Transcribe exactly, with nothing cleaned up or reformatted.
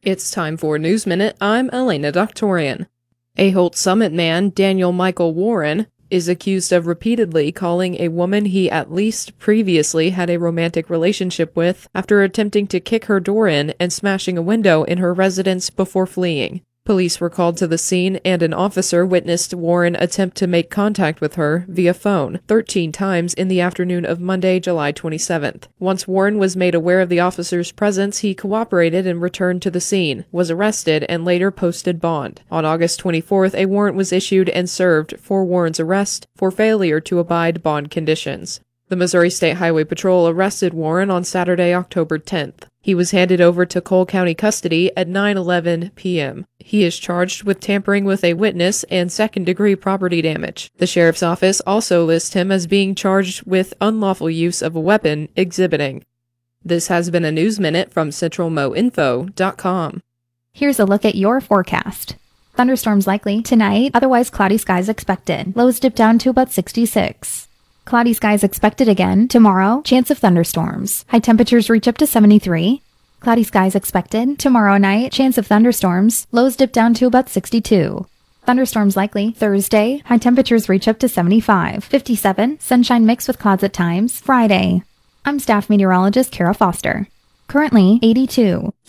It's time for News Minute. I'm Elena Doctorian. A Holt Summit man, Daniel Michael Warren, is accused of repeatedly calling a woman he at least previously had a romantic relationship with after attempting to kick her door in and smashing a window in her residence before fleeing. Police were called to the scene, and an officer witnessed Warren attempt to make contact with her via phone thirteen times in the afternoon of Monday, July twenty-seventh. Once Warren was made aware of the officer's presence, he cooperated and returned to the scene, was arrested, and later posted bond. On August twenty-fourth, a warrant was issued and served for Warren's arrest for failure to abide bond conditions. The Missouri State Highway Patrol arrested Warren on Saturday, October tenth. He was handed over to Cole County custody at nine eleven p.m. He is charged with tampering with a witness and second-degree property damage. The sheriff's office also lists him as being charged with unlawful use of a weapon exhibiting. This has been a News Minute from Central Mo Info dot com. Here's a look at your forecast. Thunderstorms likely tonight, otherwise cloudy skies expected. Lows dip down to about sixty-six. Cloudy skies expected again tomorrow. Chance of thunderstorms. High temperatures reach up to seventy-three. Cloudy skies expected tomorrow night. Chance of thunderstorms. Lows dip down to about sixty-two. Thunderstorms likely Thursday. High temperatures reach up to seventy-five. fifty-seven. Sunshine mixed with clouds at times. Friday. I'm staff meteorologist Kara Foster. Currently eighty-two.